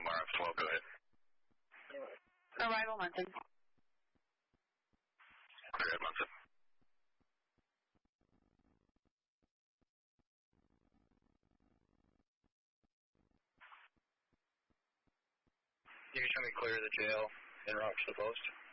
RF12, go ahead. Arrival, Munson. Go ahead, Munson. You can show me clear of the jail en route to the post.